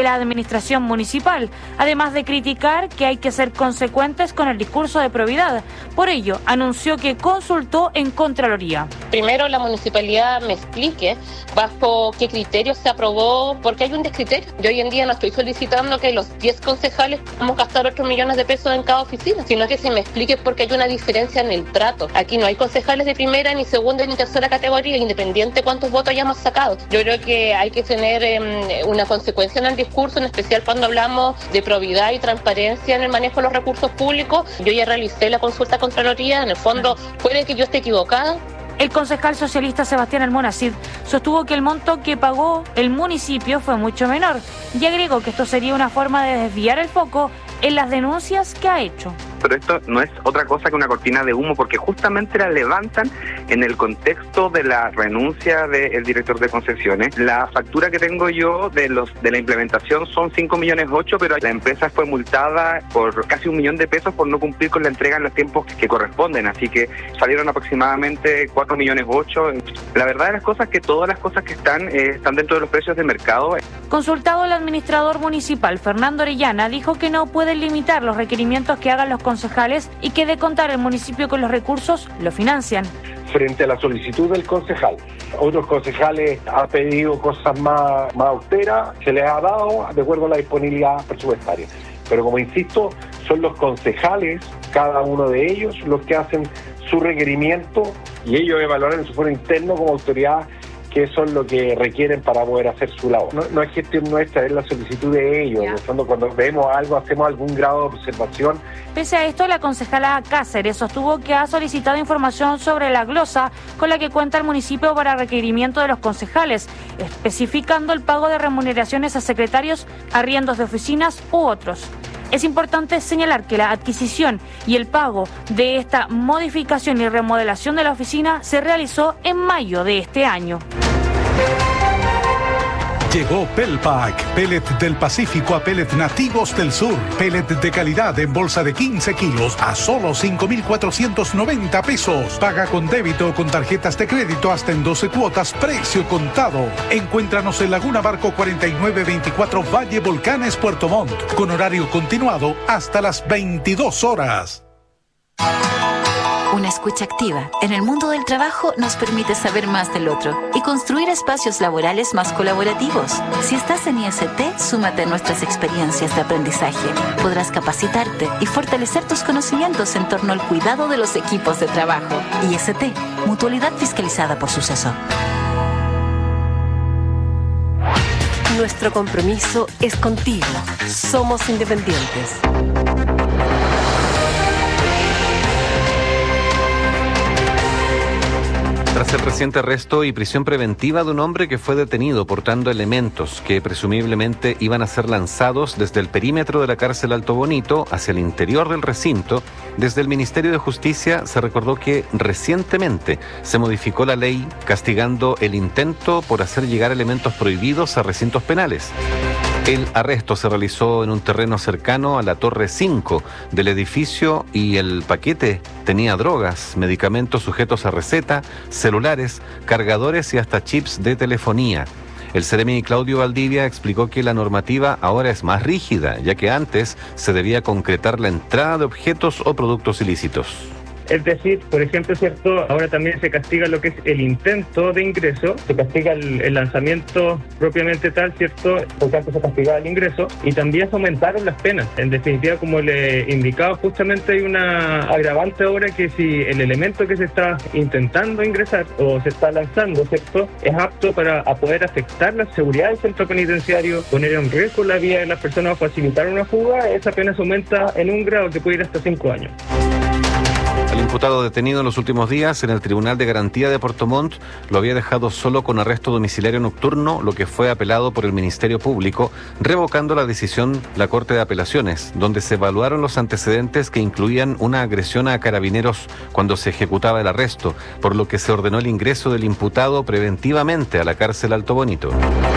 la administración municipal, además de criticar que hay que ser consecuentes con el discurso de probidad. Por ello, anunció que consultó en Contraloría. Primero, la municipalidad me explique bajo qué criterios se aprobó, porque hay un descriterio. Yo hoy en día no estoy solicitando que los 10 concejales vamos a gastar 8 millones de pesos en cada oficina, sino que se me explique porque hay una diferencia en el trato. Aquí no hay concejales de primera, ni segunda, ni tercera categoría, independiente de cuántos votos hayamos sacado. Yo creo que hay que tener una consecuencia en el discurso, en especial cuando hablamos de probidad y transparencia en el manejo de los recursos públicos. Yo ya realicé la consulta a Contraloría, en el fondo puede que yo esté equivocada. El concejal socialista Sebastián Almonacid sostuvo que el monto que pagó el municipio fue mucho menor y agregó que esto sería una forma de desviar el foco en las denuncias que ha hecho. Pero esto no es otra cosa que una cortina de humo, porque justamente la levantan en el contexto de la renuncia del director de concesiones. La factura que tengo yo de la implementación son 5,8 millones, pero la empresa fue multada por casi 1 millón de pesos por no cumplir con la entrega en los tiempos que corresponden, así que salieron aproximadamente 4,8 millones. La verdad de las cosas es que todas las cosas que están dentro de los precios de mercado. Consultado, el administrador municipal Fernando Orellana dijo que no pueden limitar los requerimientos que hagan los concejales y que de contar el municipio con los recursos lo financian. Frente a la solicitud del concejal, otros concejales han pedido cosas más austeras, se les ha dado de acuerdo a la disponibilidad presupuestaria. Pero como insisto, son los concejales, cada uno de ellos, los que hacen su requerimiento y ellos evaluarán en su foro interno como autoridad que eso es lo que requieren para poder hacer su labor. No es gestión nuestra, es la solicitud de ellos. En el fondo, cuando vemos algo, hacemos algún grado de observación. Pese a esto, la concejala Cáceres sostuvo que ha solicitado información sobre la glosa con la que cuenta el municipio para requerimiento de los concejales, especificando el pago de remuneraciones a secretarios, arriendos de oficinas u otros. Es importante señalar que la adquisición y el pago de esta modificación y remodelación de la oficina se realizó en mayo de este año. Llegó Pelpack, pellet del Pacífico a pellet nativos del sur. Pellet de calidad en bolsa de 15 kilos a solo 5,490 pesos. Paga con débito o con tarjetas de crédito hasta en 12 cuotas, precio contado. Encuéntranos en Laguna Barco 4924 Valle Volcanes, Puerto Montt, con horario continuado hasta las 22 horas. Una escucha activa en el mundo del trabajo nos permite saber más del otro y construir espacios laborales más colaborativos. Si estás en IST, súmate a nuestras experiencias de aprendizaje. Podrás capacitarte y fortalecer tus conocimientos en torno al cuidado de los equipos de trabajo. IST, mutualidad fiscalizada por Suceso. Nuestro compromiso es contigo. Somos independientes. Tras el reciente arresto y prisión preventiva de un hombre que fue detenido portando elementos que presumiblemente iban a ser lanzados desde el perímetro de la cárcel Alto Bonito hacia el interior del recinto, desde el Ministerio de Justicia se recordó que recientemente se modificó la ley castigando el intento por hacer llegar elementos prohibidos a recintos penales. El arresto se realizó en un terreno cercano a la Torre 5 del edificio y el paquete tenía drogas, medicamentos sujetos a receta, celulares, cargadores y hasta chips de telefonía. El Seremi Claudio Valdivia explicó que la normativa ahora es más rígida, ya que antes se debía concretar la entrada de objetos o productos ilícitos. Es decir, por ejemplo, ¿cierto? Ahora también se castiga lo que es el intento de ingreso, se castiga el lanzamiento propiamente tal, ¿cierto? Porque antes se castigaba el ingreso y también se aumentaron las penas. En definitiva, como le indicaba, justamente hay una agravante ahora que si el elemento que se está intentando ingresar o se está lanzando, ¿cierto? Es apto para poder afectar la seguridad del centro penitenciario, poner en riesgo la vida de las personas o facilitar una fuga, esa pena se aumenta en un grado que puede ir hasta 5 años. El imputado detenido en los últimos días en el Tribunal de Garantía de Puerto Montt lo había dejado solo con arresto domiciliario nocturno, lo que fue apelado por el Ministerio Público, revocando la decisión la Corte de Apelaciones, donde se evaluaron los antecedentes que incluían una agresión a carabineros cuando se ejecutaba el arresto, por lo que se ordenó el ingreso del imputado preventivamente a la cárcel Alto Bonito.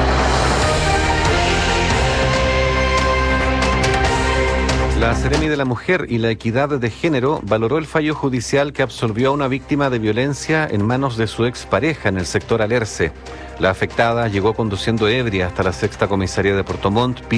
La Seremi de la Mujer y la Equidad de Género valoró el fallo judicial que absolvió a una víctima de violencia en manos de su expareja en el sector Alerce. La afectada llegó conduciendo ebria hasta la 6ª Comisaría de Puerto Montt,